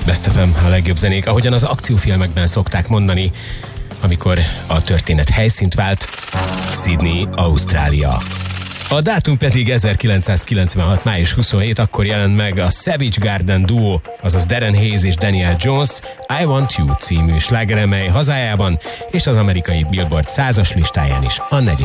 Best FM, a legjobb zenék, ahogyan az akciófilmekben szokták mondani, amikor a történet helyszínt vált. Sydney, Ausztrália. A dátum pedig 1996. május 27, akkor jelent meg a Savage Garden duo, azaz Darren Hayes és Daniel Jones I Want You című slágere, mely hazájában és az amerikai Billboard 100-as listáján is a 4.